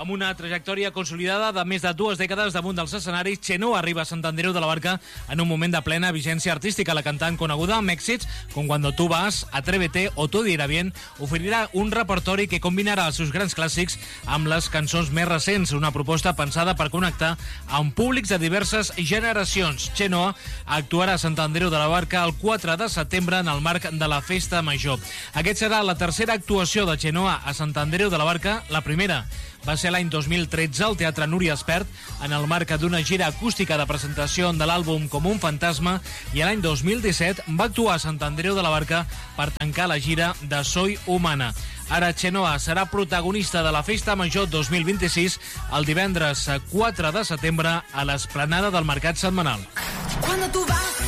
Amb una trajectòria consolidada de més de 2 dècades damunt dels escenaris, Chenoa arriba a Sant Andreu de la Barca en un moment de plena vigència artística. La cantant, coneguda amb èxits com Cuando tú vas, Atrévete o Todo irá bien, oferirà un repertori que combinarà els seus grans clàssics amb les cançons més recents, una proposta pensada per connectar amb públics de diverses generacions. Chenoa actuarà a Sant Andreu de la Barca el 4 de setembre en el marc de la Festa Major. Aquest serà la tercera actuació de Chenoa a Sant Andreu de la Barca. La primera va ser l'any 2013 al Teatre Núria Espert en el marc d'una gira acústica de presentació de l'àlbum Com un fantasma, i l'any 2017 va actuar a Sant Andreu de la Barca per tancar la gira de Soy Humana. Ara Chenoa serà protagonista de la Festa Major 2026 el divendres 4 de setembre a l'Esplanada del Mercat Setmanal. Cuando tú vas